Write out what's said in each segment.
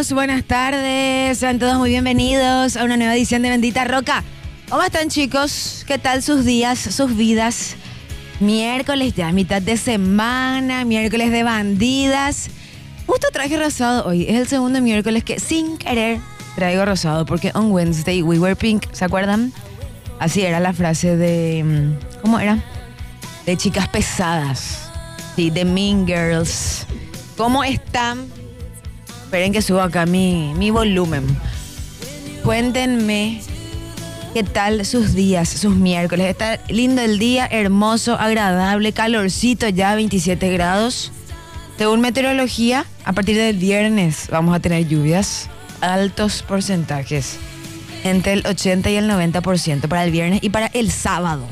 chicos, buenas tardes. Sean todos muy bienvenidos a una nueva edición de Bendita Roca. ¿Cómo están, chicos? ¿Qué tal sus días, sus vidas? Miércoles ya, mitad de semana, miércoles de bandidas. Justo traje rosado hoy. Es el segundo miércoles que sin querer traigo rosado porque on Wednesday we were pink. ¿Se acuerdan? Así era la frase de... ¿Cómo era? De chicas pesadas. Sí, de Mean Girls. ¿Cómo están? Esperen que suba acá mi volumen. Cuéntenme qué tal sus días, sus miércoles. Está lindo el día, hermoso, agradable, calorcito ya, 27 grados. Según meteorología, a partir del viernes vamos a tener lluvias, altos porcentajes, entre el 80 y el 90% para el viernes y para el sábado.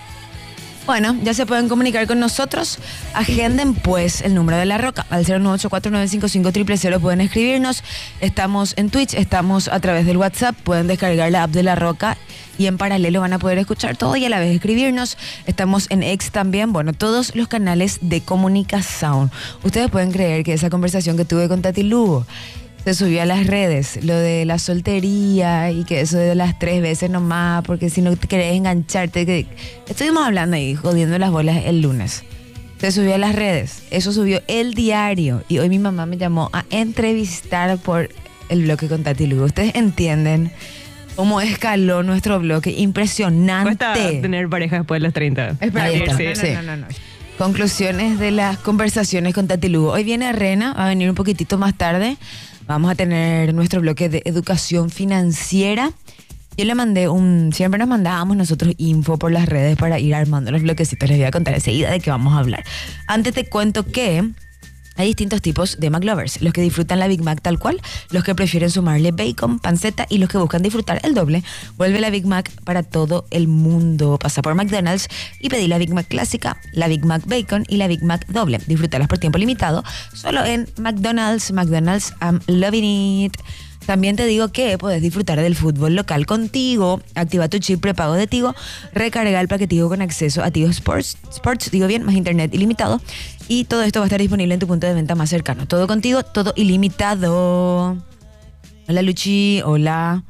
Bueno, ya se pueden comunicar con nosotros. Agenden pues el número de La Roca al 09849550000. Pueden escribirnos. Estamos en Twitch, estamos a través del WhatsApp. Pueden descargar la app de La Roca y en paralelo van a poder escuchar todo y a la vez escribirnos. Estamos en X también. Bueno, todos los canales de comunicación. Ustedes pueden creer que esa conversación que tuve con Tati Lugo se subió a las redes, lo de la soltería y que eso de las 3 veces nomás, porque si no te querés engancharte, que estuvimos hablando ahí, jodiendo las bolas el lunes. Se subió a las redes, eso subió El Diario y hoy mi mamá me llamó a entrevistar por el bloque con Tati Lugo. Ustedes entienden cómo escaló nuestro bloque, impresionante. Cuesta tener pareja después de los 30. Espera, no. Conclusiones de las conversaciones con Tati Lugo. Hoy viene Rena, va a venir un poquitito más tarde. Vamos a tener nuestro bloque de educación financiera. Yo le mandé siempre nos mandábamos nosotros info por las redes para ir armando los bloquecitos. Les voy a contar enseguida de qué vamos a hablar. Antes te cuento que hay distintos tipos de McLovers. Los que disfrutan la Big Mac tal cual, los que prefieren sumarle bacon, panceta y los que buscan disfrutar el doble. Vuelve la Big Mac para todo el mundo. Pasa por McDonald's y pedí la Big Mac clásica, la Big Mac bacon y la Big Mac doble. Disfrútalas por tiempo limitado solo en McDonald's. McDonald's, I'm loving it. También te digo que puedes disfrutar del fútbol local con Tigo. Activa tu chip prepago de Tigo. Recarga el paquete Tigo con acceso a Tigo Sports, digo bien, más internet ilimitado. Y todo esto va a estar disponible en tu punto de venta más cercano. Todo contigo, todo ilimitado. Hola, Luchi. Hola.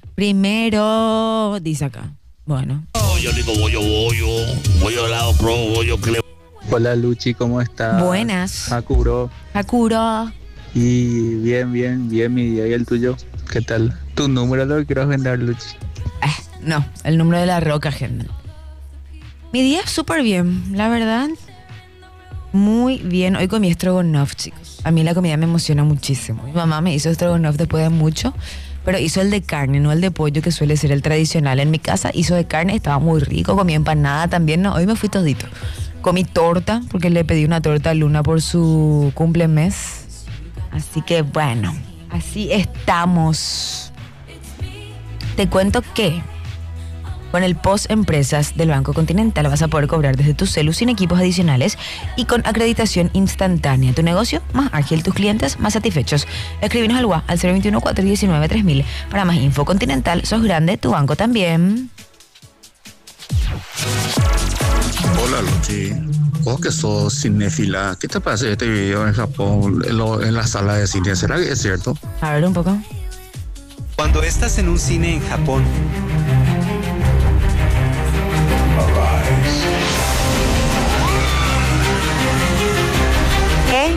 Primero, dice acá. Bueno. Hola, Luchi, ¿cómo estás? Buenas. Hakuro. Y bien, mi día y el tuyo. ¿Qué tal? Tu número lo que quiero agendar, Luchi. No, el número de La Roca, agenda. Mi día súper bien, la verdad. Muy bien. Hoy comí stroganoff, chicos. A mí la comida me emociona muchísimo. Mi mamá me hizo stroganoff después de mucho, pero hizo el de carne, no el de pollo, que suele ser el tradicional. En mi casa hizo de carne, estaba muy rico. Comí empanada también, no, hoy me fui todito. Comí torta, porque le pedí una torta a Luna por su cumplemes. Así que bueno, así estamos. Te cuento que con el POS Empresas del Banco Continental vas a poder cobrar desde tu celu sin equipos adicionales y con acreditación instantánea. Tu negocio más ágil, tus clientes más satisfechos. Escríbenos al WhatsApp al 021-419-3000. Para más info. Continental, sos grande, tu banco también. Hola, Luchi. Vos que sos cinéfila, ¿qué te parece este video en Japón, en la sala de cine? ¿Será que es cierto? A ver un poco. Cuando estás en un cine en Japón, ¿qué?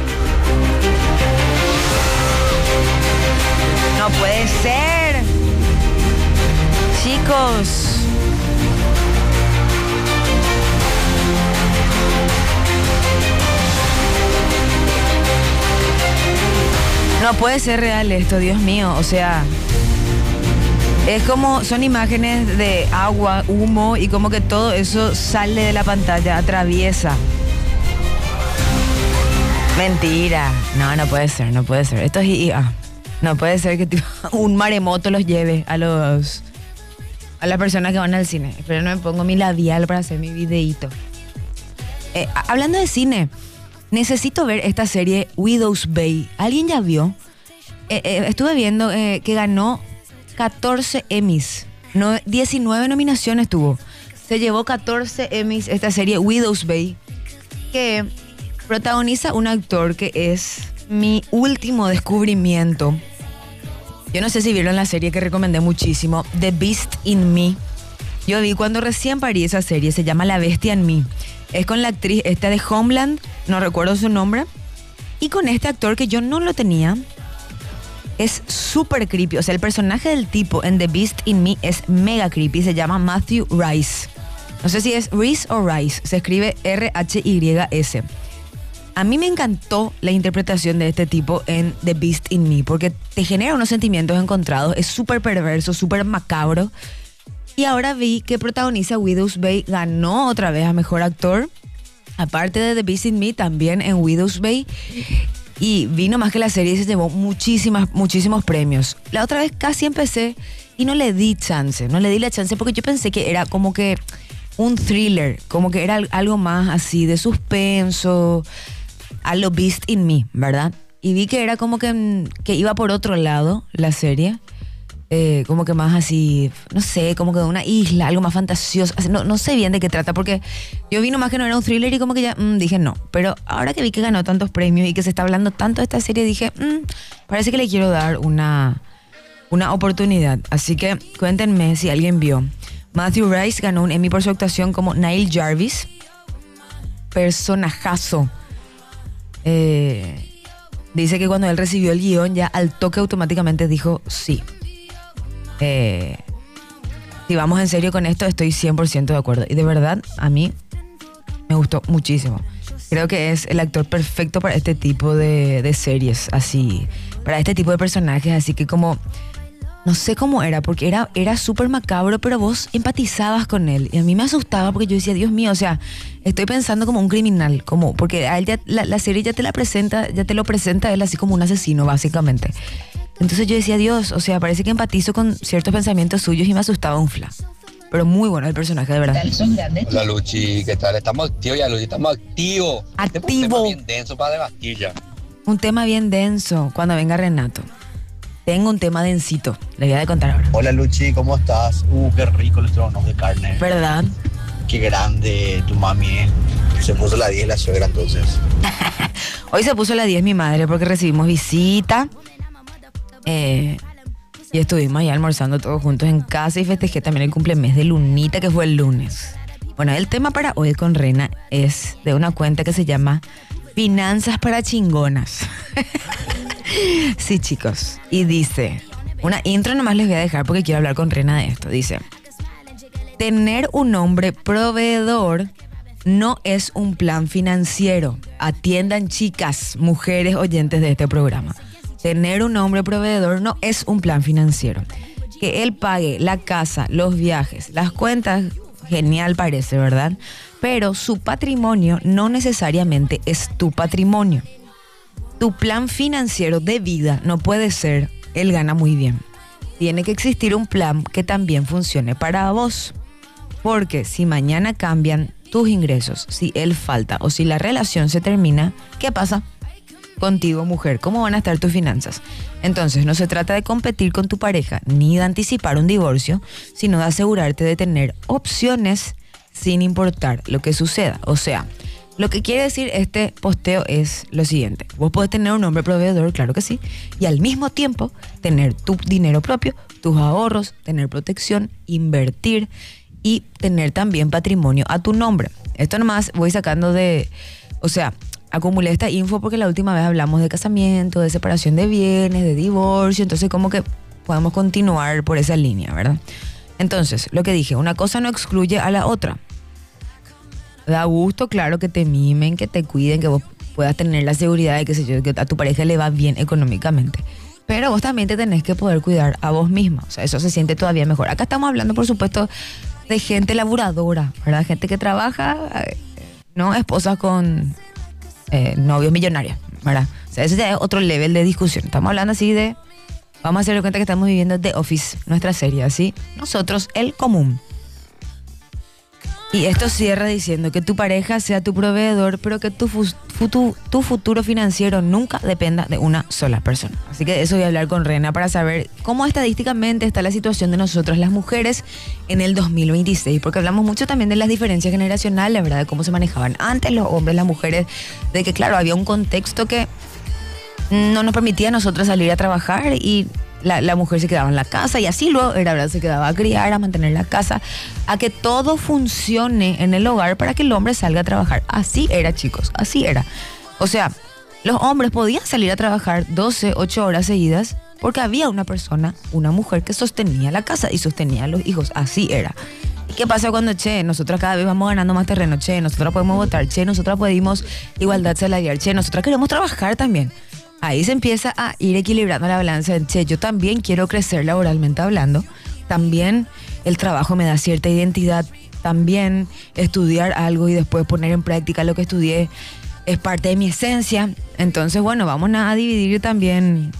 No puede ser. Chicos. No puede ser real esto, Dios mío. O sea, es como, son imágenes de agua, humo y como que todo eso sale de la pantalla, atraviesa. Mentira. No puede ser. Esto es IA. No puede ser que tipo, un maremoto los lleve a las personas que van al cine. Pero no me pongo mi labial para hacer mi videíto. Hablando de cine, necesito ver esta serie Widow's Bay. ¿Alguien ya vio? Estuve viendo que ganó 14 Emmys. 19 nominaciones tuvo. Se llevó 14 Emmys esta serie Widow's Bay, que protagoniza un actor que es mi último descubrimiento Yo no sé si vieron la serie que recomendé muchísimo, The Beast in Me. Yo vi cuando recién parí esa serie, se llama La Bestia en Mí. Es con la actriz esta de Homeland, no recuerdo su nombre, y con este actor que yo no lo tenía. Es súper creepy, o sea, el personaje del tipo en The Beast in Me es mega creepy, se llama Matthew Rice. No sé si es Rice o Rice, se escribe R-H-Y-S. A mí me encantó la interpretación de este tipo en The Beast in Me, porque te genera unos sentimientos encontrados, es súper perverso, súper macabro. Y ahora vi que protagoniza Widow's Bay, ganó otra vez a Mejor Actor, aparte de The Beast in Me, también en Widow's Bay. Y vi nomás que la serie se llevó muchísimos premios. La otra vez casi empecé y no le di la chance porque yo pensé que era como que un thriller, como que era algo más así de suspenso, a lo Beast in Me, ¿verdad? Y vi que era como que iba por otro lado la serie, como que más así, no sé, como que de una isla, algo más fantasioso. No sé bien de qué trata, porque yo vi nomás que no era un thriller y como que ya dije no. Pero ahora que vi que ganó tantos premios y que se está hablando tanto de esta serie, dije, parece que le quiero dar una oportunidad. Así que cuéntenme si alguien vio. Matthew Rice ganó un Emmy por su actuación como Neil Jarvis. Personajazo. Dice que cuando él recibió el guión, ya al toque automáticamente dijo sí. Si vamos en serio con esto, estoy 100% de acuerdo. Y de verdad, a mí me gustó muchísimo. Creo que es el actor perfecto para este tipo de series, así, para este tipo de personajes, así que como, no sé cómo era, porque era súper macabro, pero vos empatizabas con él. Y a mí me asustaba porque yo decía, Dios mío, o sea, estoy pensando como un criminal, como, porque a él ya, la serie ya te lo presenta él así como un asesino, básicamente. Entonces yo decía, Dios, o sea, parece que empatizo con ciertos pensamientos suyos y me asustaba un fla. Pero muy bueno el personaje, de verdad. Hola Luchi, ¿qué tal? Estamos activos ya, Luchi, estamos activos. Activo. Un tema bien denso para debatir ya. Un tema bien denso cuando venga Renato. Tengo un tema densito, le voy a contar ahora. Hola Luchi, ¿cómo estás? Qué rico los tronos de carne. ¿Verdad? Qué grande tu mami, Se puso la 10 la suegra entonces. Hoy se puso la 10 mi madre porque recibimos visita. Y estuvimos ahí almorzando todos juntos en casa y festejé también el cumplemes de Lunita, que fue el lunes. Bueno, el tema para hoy con Rena es de una cuenta que se llama Finanzas para Chingonas. Sí, chicos. Y dice, una intro nomás les voy a dejar porque quiero hablar con Rena de esto. Dice, tener un hombre proveedor no es un plan financiero. Atiendan, chicas, mujeres oyentes de este programa. Tener un hombre proveedor no es un plan financiero. Que él pague la casa, los viajes, las cuentas, genial parece, ¿verdad? Pero su patrimonio no necesariamente es tu patrimonio. Tu plan financiero de vida no puede ser, él gana muy bien. Tiene que existir un plan que también funcione para vos. Porque si mañana cambian tus ingresos, si él falta o si la relación se termina, ¿qué pasa contigo, mujer? ¿Cómo van a estar tus finanzas? Entonces, no se trata de competir con tu pareja ni de anticipar un divorcio, sino de asegurarte de tener opciones sin importar lo que suceda. O sea, lo que quiere decir este posteo es lo siguiente. Vos podés tener un hombre proveedor, claro que sí, y al mismo tiempo tener tu dinero propio, tus ahorros, tener protección, invertir y tener también patrimonio a tu nombre. Esto nomás voy sacando de... O sea, acumulé esta info porque la última vez hablamos de casamiento, de separación de bienes, de divorcio, entonces como que podemos continuar por esa línea, ¿verdad? Entonces, lo que dije, una cosa no excluye a la otra. Da gusto, claro, que te mimen, que te cuiden, que vos puedas tener la seguridad de que a tu pareja le va bien económicamente. Pero vos también te tenés que poder cuidar a vos misma. O sea, eso se siente todavía mejor. Acá estamos hablando, por supuesto, de gente laburadora, ¿verdad? Gente que trabaja, no esposas con novios millonarios, ¿verdad? O sea, ese ya es otro level de discusión. Estamos hablando así de... Vamos a hacer cuenta que estamos viviendo The Office, nuestra serie, así. Nosotros, el común. Y esto cierra diciendo que tu pareja sea tu proveedor, pero que tu futuro financiero nunca dependa de una sola persona. Así que de eso voy a hablar con Rena para saber cómo estadísticamente está la situación de nosotras las mujeres en el 2026. Porque hablamos mucho también de las diferencias generacionales, ¿verdad? De cómo se manejaban antes los hombres, las mujeres. De que, claro, había un contexto que no nos permitía a nosotros salir a trabajar y la mujer se quedaba en la casa y así luego era, ¿verdad? Se quedaba a criar, a mantener la casa, a que todo funcione en el hogar para que el hombre salga a trabajar. Así era, chicos, así era. O sea, los hombres podían salir a trabajar 12, 8 horas seguidas porque había una persona, una mujer que sostenía la casa y sostenía a los hijos. Así era. ¿Y qué pasa cuando, nosotras cada vez vamos ganando más terreno, nosotras podemos votar, nosotras pedimos igualdad salarial, nosotras queremos trabajar también? Ahí se empieza a ir equilibrando la balanza en, yo también quiero crecer laboralmente hablando, también el trabajo me da cierta identidad, también estudiar algo y después poner en práctica lo que estudié es parte de mi esencia. Entonces, bueno, vamos a dividir también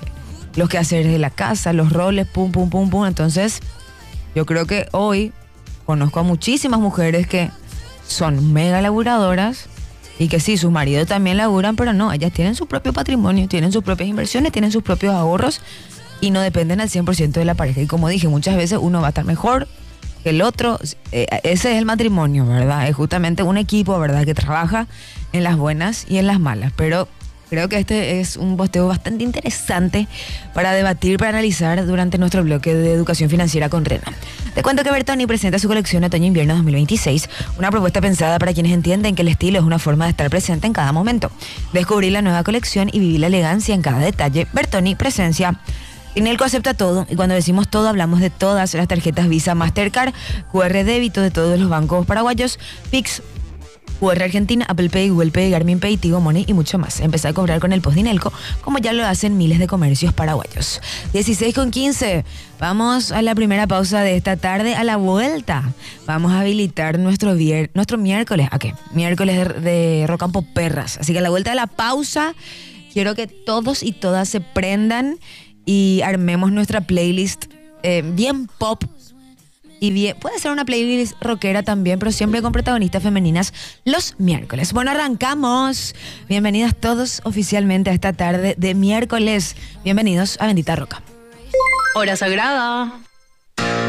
los quehaceres de la casa, los roles, pum, pum, pum, pum. Entonces, yo creo que hoy conozco a muchísimas mujeres que son mega laburadoras y que sí, sus maridos también laburan, pero no, ellas tienen su propio patrimonio, tienen sus propias inversiones, tienen sus propios ahorros y no dependen al 100% de la pareja. Y como dije, muchas veces uno va a estar mejor que el otro. Ese es el matrimonio, ¿verdad? Es justamente un equipo, ¿verdad?, que trabaja en las buenas y en las malas. Pero creo que este es un posteo bastante interesante para debatir, para analizar durante nuestro bloque de educación financiera con Rena. Te cuento que Bertoni presenta su colección Otoño-Invierno 2026, una propuesta pensada para quienes entienden que el estilo es una forma de estar presente en cada momento. Descubrir la nueva colección y vivir la elegancia en cada detalle. Bertoni, presencia. Inelco acepta todo, y cuando decimos todo hablamos de todas las tarjetas Visa, Mastercard, QR débito de todos los bancos paraguayos, Pix, QR Argentina, Apple Pay, Google Pay, Garmin Pay, Tigo Money y mucho más. Empezá a cobrar con el post de Inelco, como ya lo hacen miles de comercios paraguayos. 16:15. Vamos a la primera pausa de esta tarde. A la vuelta vamos a habilitar nuestro miércoles. ¿A qué? Miércoles de Rocampo Perras. Así que a la vuelta de la pausa quiero que todos y todas se prendan y armemos nuestra playlist bien pop. Y bien, puede ser una playlist rockera también, pero siempre con protagonistas femeninas los miércoles. Bueno, arrancamos. Bienvenidas todos oficialmente a esta tarde de miércoles. Bienvenidos a Bendita Roca. Hora sagrada.